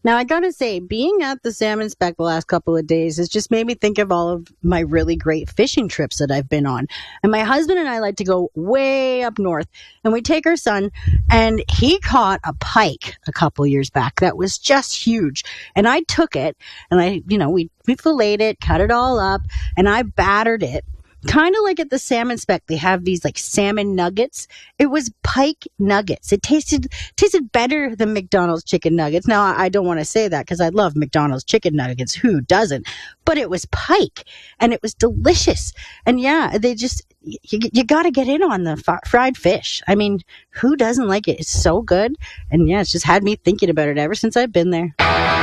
Now, I gotta say, being at the Salmon Speck the last couple of days has just made me think of all of my really great fishing trips that I've been on. And my husband and I like to go way up north, and we take our son, and he caught a pike a couple years back that was just huge. And I took it, and we filleted it, cut it all up, and I battered it. Kind of like at the Salmon Speck, they have these like salmon nuggets. It was pike nuggets. It tasted better than McDonald's chicken nuggets. Now, I don't want to say that because I love McDonald's chicken nuggets. Who doesn't? But it was pike, and it was delicious. And yeah, you got to get in on the fried fish. I mean, who doesn't like it? It's so good. And yeah, it's just had me thinking about it ever since I've been there.